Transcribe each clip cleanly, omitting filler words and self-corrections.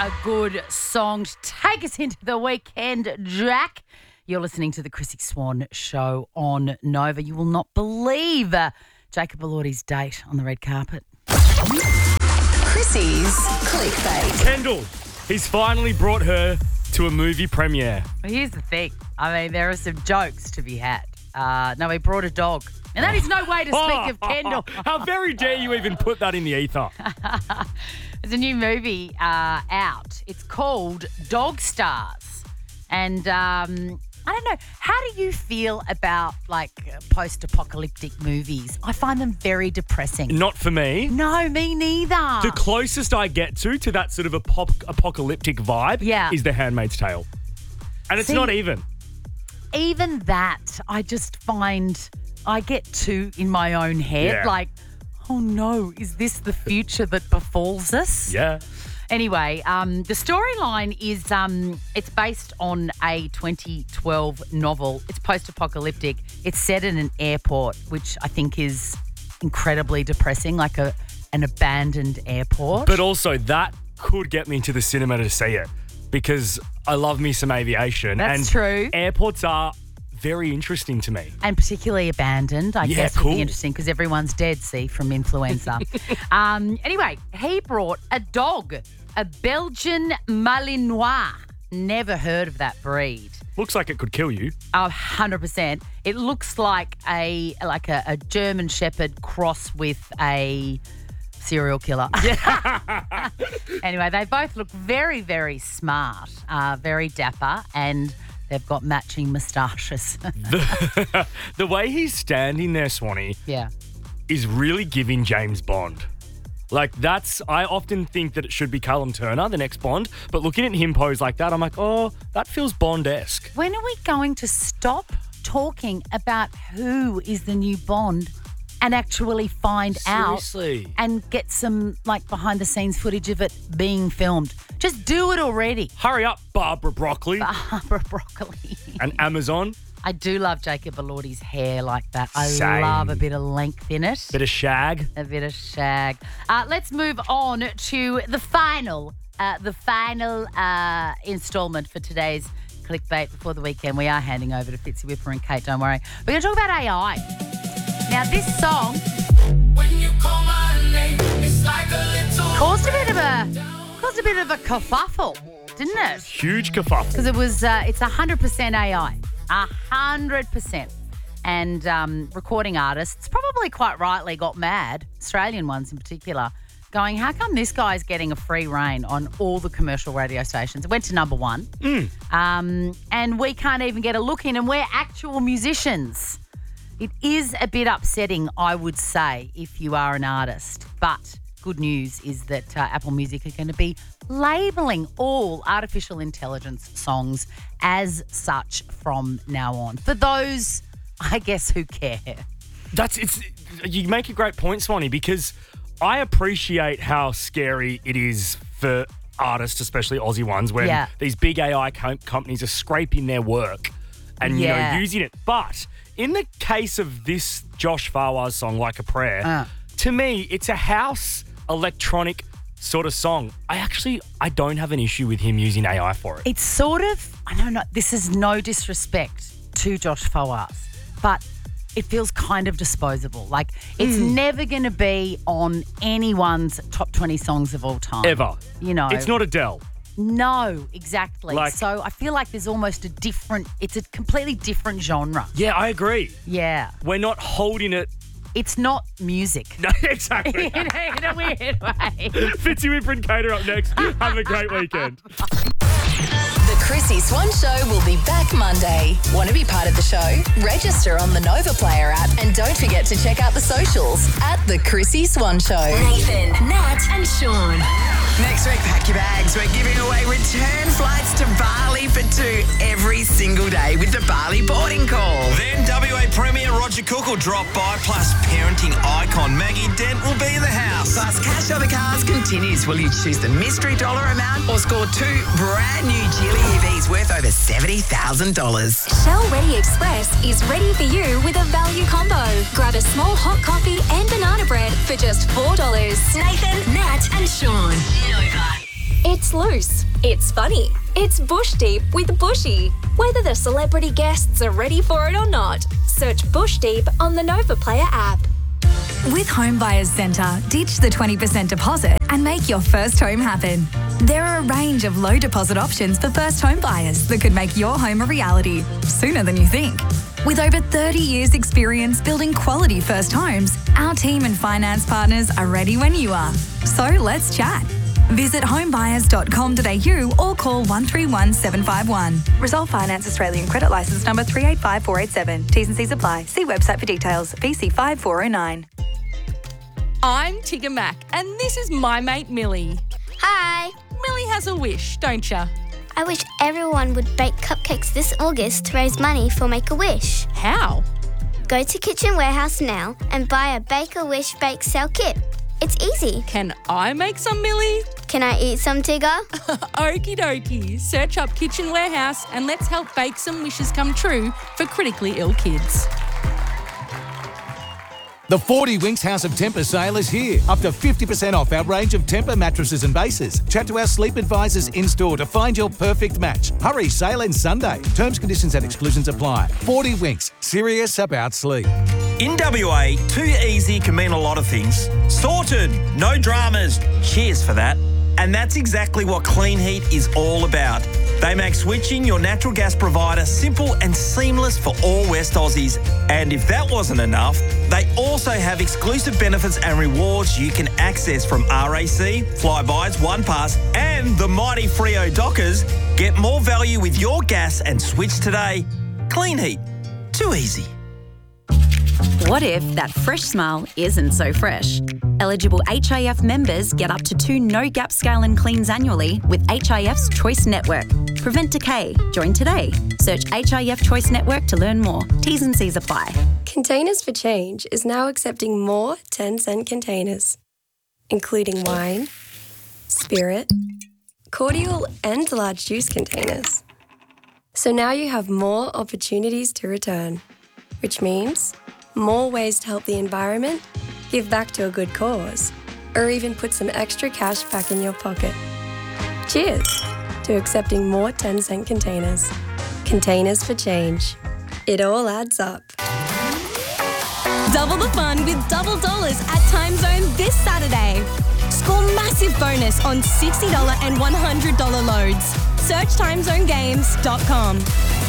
good song to take us into the weekend, Jack. You're listening to the Chrissy Swan Show on Nova. You will not believe Jacob Elordi's date on the red carpet. Chrissy's Clickbait. Kendall, he's finally brought her to a movie premiere. Well, here's the thing. I mean, there are some jokes to be had. No, he brought a dog. And that is no way to speak of Kendall. How very dare you even put that in the ether? There's a new movie out. It's called Dog Stars. And I don't know, how do you feel about like post-apocalyptic movies? I find them very depressing. Not for me. No, me neither. The closest I get to that sort of apocalyptic vibe is The Handmaid's Tale. And it's not even. Even that, I just find I get too in my own head. Yeah. Like, oh no, is this the future that befalls us? Yeah. Anyway, the storyline is it's based on a 2012 novel. It's post-apocalyptic. It's set in an airport, which I think is incredibly depressing, like an abandoned airport. But also that could get me to the cinema to see it because I love me some aviation. That's true. Airports are very interesting to me. And particularly abandoned, I guess would cool. be interesting because everyone's dead, see, from influenza. Anyway, he brought a dog, a Belgian Malinois. Never heard of that breed. Looks like it could kill you. 100%. It looks like a German Shepherd cross with a serial killer. Anyway, they both look very, very smart, very dapper, and they've got matching moustaches. The way he's standing there, Swanee, is really giving James Bond. Like I often think that it should be Callum Turner, the next Bond, but looking at him pose like that, I'm like, oh, that feels Bond-esque. When are we going to stop talking about who is the new Bond and actually find Seriously. out and get some like behind the scenes footage of it being filmed? Just do it already. Hurry up, Barbara Broccoli. Barbara Broccoli. And Amazon. I do love Jacob Elordi's hair like that. I Same. love a bit of length in it. Bit of shag. A bit of shag. Let's move on to the final instalment for today's clickbait before the weekend. We are handing over to Fitzy Whipper and Kate, don't worry. We're going to talk about AI. Now, this song When you call my name, it's like a little caused a bit of a kerfuffle, didn't it? Huge kerfuffle. Because it's 100% AI. 100%. And recording artists probably quite rightly got mad, Australian ones in particular, going, how come this guy's getting a free reign on all the commercial radio stations? It went to number one. And we can't even get a look in, and we're actual musicians. It is a bit upsetting, I would say, if you are an artist. But good news is that Apple Music are going to be labelling all artificial intelligence songs as such from now on. For those, I guess, who care. You make a great point, Swanee, because I appreciate how scary it is for artists, especially Aussie ones, when these big AI companies are scraping their work and using it. But in the case of this Josh Fawaz song, Like a Prayer, to me, it's a house electronic sort of song. I don't have an issue with him using AI for it. It's sort of, I don't know, this is no disrespect to Josh Fawaz, but it feels kind of disposable. Like, it's never going to be on anyone's top 20 songs of all time. Ever. You know. It's not Adele. No, exactly. So I feel like there's almost it's a completely different genre. Yeah, I agree. Yeah. We're not holding it. It's not music. No, exactly. in a weird way. Fitzy Whipper and Kate are up next. Have a great weekend. The Chrissy Swan Show will be back Monday. Want to be part of the show? Register on the Nova Player app and don't forget to check out the socials at The Chrissy Swan Show. Nathan, Nat and Sean. Next week, pack your bags. We're giving away return flights to Bali for 2 every single day with the Bali boarding call. Then WA Premier Roger Cook will drop by, plus parenting icon Maggie Dent will be in the house. Plus, Cash Over Cars continues. Will you choose the mystery dollar amount or score 2 brand new Geely EVs worth over $70,000? Shell Ready Express is ready for you with a value combo. Grab a small hot coffee and banana bread for just $4. Nathan, Nat and Sean. Nova. It's loose. It's funny. It's Bush Deep with Bushy. Whether the celebrity guests are ready for it or not, search Bush Deep on the Nova Player app. With Home Buyers Centre, ditch the 20% deposit and make your first home happen. There are a range of low deposit options for first home buyers that could make your home a reality sooner than you think. With over 30 years' experience building quality first homes, our team and finance partners are ready when you are. So let's chat. Visit homebuyers.com.au or call 131 751. Resolve Finance Australian Credit Licence number 385487. T's and C's apply. See website for details. VC 5409. I'm Tigger Mac, and this is my mate Millie. Hi. Millie has a wish, don't ya? I wish everyone would bake cupcakes this August to raise money for Make-A-Wish. How? Go to Kitchen Warehouse now and buy a Bake-A-Wish bake sale kit. It's easy. Can I make some, Millie? Can I eat some, Tigger? Okie dokie. Search up Kitchen Warehouse and let's help bake some wishes come true for critically ill kids. The 40 Winks House of Tempur sale is here. Up to 50% off our range of Tempur mattresses and bases. Chat to our sleep advisors in-store to find your perfect match. Hurry, sale ends Sunday. Terms, conditions and exclusions apply. 40 Winks, serious about sleep. In WA, too easy can mean a lot of things. Sorted, no dramas. Cheers for that. And that's exactly what Clean Heat is all about. They make switching your natural gas provider simple and seamless for all West Aussies. And if that wasn't enough, they also have exclusive benefits and rewards you can access from RAC, Flybuys, OnePass and the mighty Freo Dockers. Get more value with your gas and switch today. Clean Heat. Too easy. What if that fresh smile isn't so fresh? Eligible HIF members get up to 2 no-gap scale and cleans annually with HIF's Choice Network. Prevent decay. Join today. Search HIF Choice Network to learn more. T's and C's apply. Containers for Change is now accepting more 10-cent containers, including wine, spirit, cordial and large juice containers. So now you have more opportunities to return, which means more ways to help the environment, give back to a good cause, or even put some extra cash back in your pocket. Cheers to accepting more 10-cent containers. Containers for Change. It all adds up. Double the fun with double dollars at Time Zone this Saturday. Score massive bonus on $60 and $100 loads. Search timezonegames.com.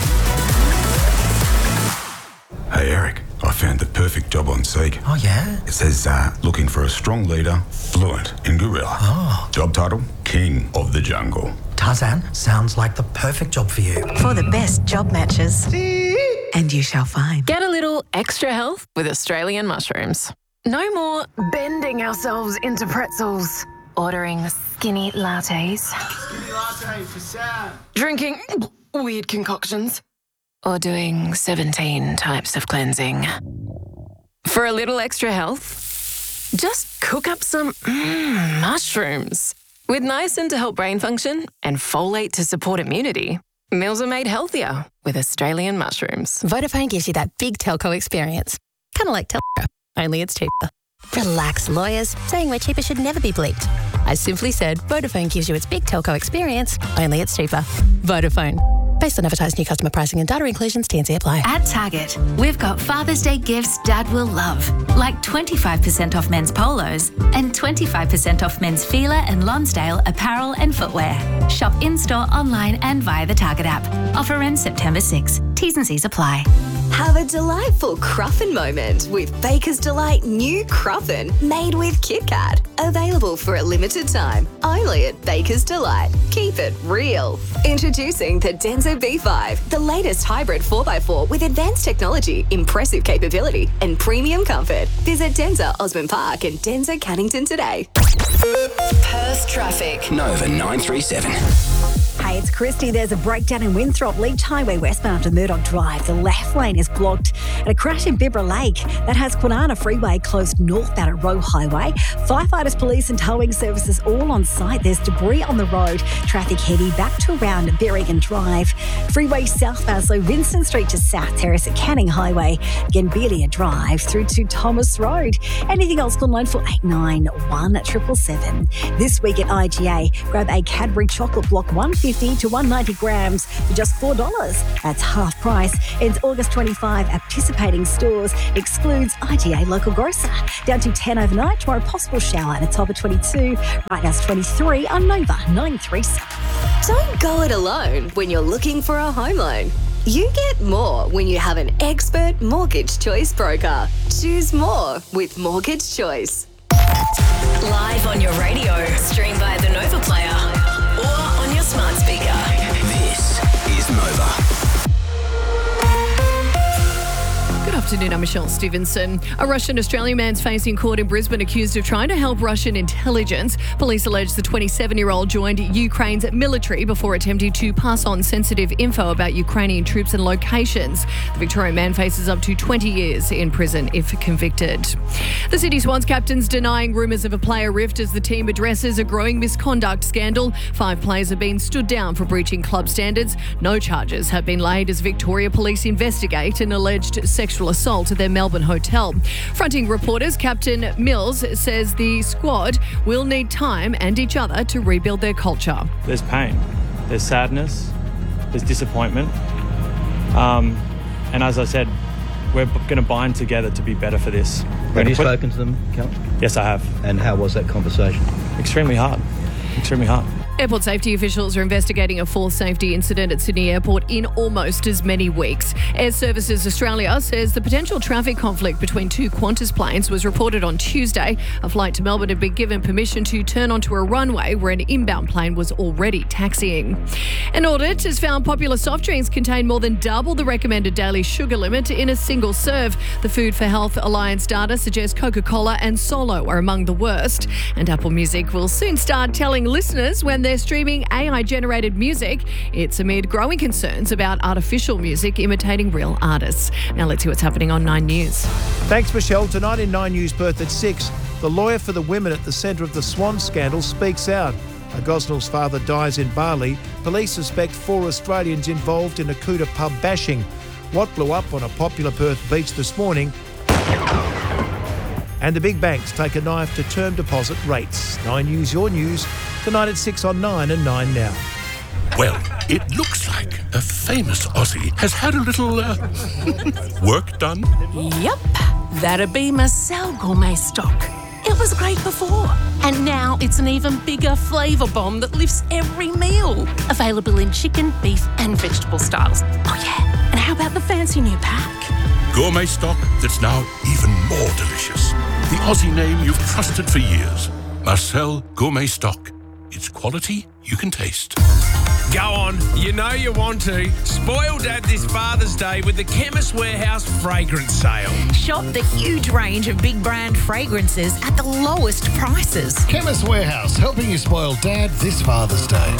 Hey, Eric. I found the perfect job on Seek. Oh, yeah? It says, looking for a strong leader, fluent in gorilla. Oh. Job title, King of the Jungle. Tarzan, sounds like the perfect job for you. For the best job matches. And you shall find. Get a little extra health with Australian mushrooms. No more bending ourselves into pretzels. Ordering skinny lattes. Skinny latte for Sam. Drinking weird concoctions. Or doing 17 types of cleansing. For a little extra health, just cook up some mushrooms. With niacin to help brain function and folate to support immunity, meals are made healthier with Australian mushrooms. Vodafone gives you that big telco experience. Kind of like Telco, only it's cheaper. Relax, lawyers. Saying we're cheaper should never be bleeped. I simply said Vodafone gives you its big telco experience, only it's cheaper. Vodafone. Based on advertised new customer pricing and data inclusions, T&C apply. At Target, we've got Father's Day gifts Dad will love, like 25% off men's polos and 25% off men's Fila and Lonsdale apparel and footwear. Shop in-store, online and via the Target app. Offer ends September 6. T's and C's apply. Have a delightful Cruffin moment with Baker's Delight new Cruffin made with Kit Kat. Available for a limited time, only at Baker's Delight. Keep it real. Introducing the Denza B5, the latest hybrid 4x4 with advanced technology, impressive capability and premium comfort. Visit Denza Osborne Park and Denza Cannington today. Perth traffic. Nova 937. Hey, it's Christy. There's a breakdown in Winthrop, Leach Highway westbound after Murdoch Drive. The left lane is blocked. And a crash in Bibra Lake that has Kwinana Freeway closed northbound at Roe Highway. Firefighters, police and towing services all on site. There's debris on the road. Traffic heavy back to around Berrigan Drive. Freeway southbound, so Winston Street to South Terrace at Canning Highway. Gambilia Drive through to Thomas Road. Anything else, call 9489 1777. This week at IGA, grab a Cadbury chocolate block 150 to 190 grams for just $4. That's half price. Ends August 25 at participating stores. Excludes IGA local grocer. Down to 10 overnight. Tomorrow, possible shower at a top of 22. Right now it's 23 on Nova 937. Don't go it alone when you're looking for a home loan. You get more when you have an expert mortgage choice broker. Choose more with Mortgage Choice. Live on your radio, stream via the Nova Player or on your smart speaker. This is Nova. Good afternoon, I'm Michelle Stevenson. A Russian-Australian man's facing court in Brisbane accused of trying to help Russian intelligence. Police allege the 27-year-old joined Ukraine's military before attempting to pass on sensitive info about Ukrainian troops and locations. The Victorian man faces up to 20 years in prison if convicted. The Sydney Swans captain's denying rumours of a player rift as the team addresses a growing misconduct scandal. 5 players have been stood down for breaching club standards. No charges have been laid as Victoria Police investigate an alleged sexual assault at their Melbourne hotel. Fronting reporters, Captain Mills says the squad will need time and each other to rebuild their culture. There's pain, there's sadness, there's disappointment. And as I said, we're going to bind together to be better for this. Have you spoken to them, Cal? Yes, I have. And how was that conversation? Extremely hard. Extremely hard. Airport safety officials are investigating a 4th safety incident at Sydney Airport in almost as many weeks. Air Services Australia says the potential traffic conflict between 2 Qantas planes was reported on Tuesday. A flight to Melbourne had been given permission to turn onto a runway where an inbound plane was already taxiing. An audit has found popular soft drinks contain more than double the recommended daily sugar limit in a single serve. The Food for Health Alliance data suggests Coca-Cola and Solo are among the worst. And Apple Music will soon start telling listeners when they're streaming AI-generated music. It's amid growing concerns about artificial music imitating real artists. Now let's see what's happening on 9 News. Thanks, Michelle. Tonight in 9 News Perth at 6, the lawyer for the women at the centre of the Swan scandal speaks out. A Gosnell's father dies in Bali. Police suspect 4 Australians involved in a Kuta pub bashing. What blew up on a popular Perth beach this morning? And the big banks take a knife to term deposit rates. 9 News, your news. Tonight at 6 on 9 and 9 now. Well, it looks like a famous Aussie has had a little work done. Yep, that'd be Marcel Gourmet Stock. It was great before, and now it's an even bigger flavour bomb that lifts every meal. Available in chicken, beef and vegetable styles. Oh yeah, and how about the fancy new pack? Gourmet stock that's now even more delicious. The Aussie name you've trusted for years. Marcel Gourmet Stock. It's quality you can taste. Go on, you know you want to. Spoil Dad this Father's Day with the Chemist Warehouse fragrance sale. Shop the huge range of big brand fragrances at the lowest prices. Chemist Warehouse, helping you spoil Dad this Father's Day.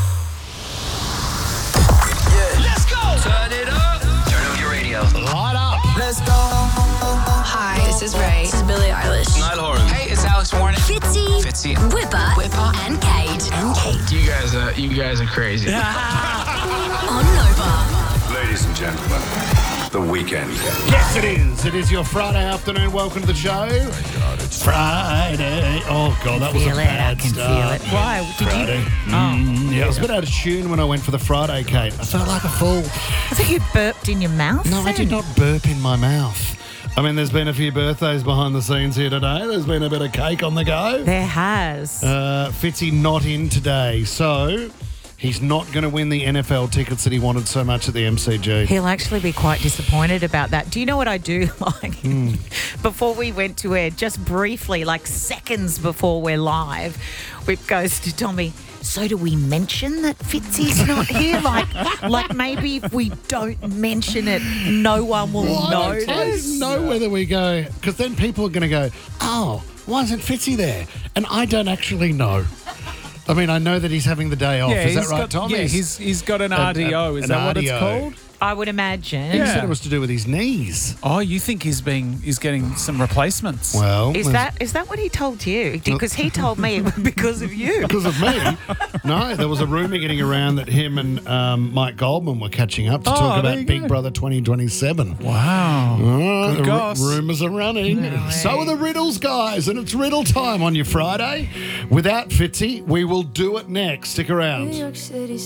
Let's go! Turn it up! Turn up your radio. Light up! Let's go! Hi, this is Ray. This is Billie Eilish. Niall Horan. Hey, it's Alex Warren. Fitzy, Whipper, and Kate. You guys are crazy. On Nova. Ladies and gentlemen, the weekend. Yes, it is. It is your Friday afternoon. Welcome to the show. God, it's Friday. Oh, God, that was a bad start. Feel it. Why? Did Friday. you? Yeah, I was a bit out of tune when I went for the Friday, Kate. I felt like a fool. I think you burped in your mouth. No, I did not burp in my mouth. I mean, there's been a few birthdays behind the scenes here today. There's been a bit of cake on the go. There has. Fitzy not in today, so he's not going to win the NFL tickets that he wanted so much at the MCG. He'll actually be quite disappointed about that. Do you know what I do like? Before we went to air, just briefly, like seconds before we're live, Whip goes to Tommy, so do we mention that Fitzy's not here? like maybe if we don't mention it, no one will notice. I don't know whether we go, because then people are going to go, oh, why isn't Fitzy there? And I don't actually know. I mean, I know that he's having the day off. Is that right, Tom? Yeah, he's got an RDO. Is that what it's called? I would imagine. He said it was to do with his knees. Oh, you think he's getting some replacements? Well, is that what he told you? Because he told me because of you. Because of me? No, there was a rumour getting around that him and Mike Goldman were catching up to talk about Big Brother 2027. Wow. The rumours are running. No So are the riddles, guys, and it's riddle time on your Friday. Without Fitzy, we will do it next. Stick around. New York City